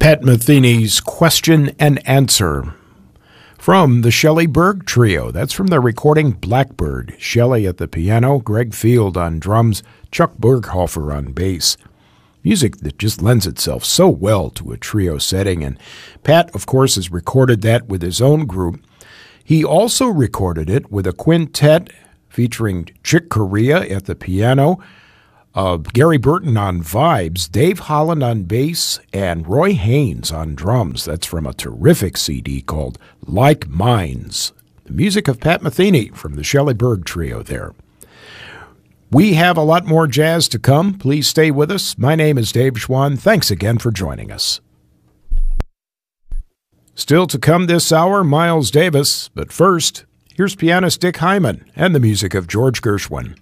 Pat Metheny's Question and Answer from the Shelley Berg Trio. That's from their recording Blackbird. Shelley at the piano, Greg Field on drums, Chuck Berghofer on bass. Music that just lends itself so well to a trio setting, and Pat, of course, has recorded that with his own group. He also recorded it with a quintet featuring Chick Corea at the piano, Gary Burton on vibes, Dave Holland on bass, and Roy Haynes on drums. That's from a terrific CD called Like Minds. The music of Pat Metheny from the Shelley Berg Trio there. We have a lot more jazz to come. Please stay with us. My name is Dave Schwann. Thanks again for joining us. Still to come this hour, Miles Davis. But first, here's pianist Dick Hyman and the music of George Gershwin.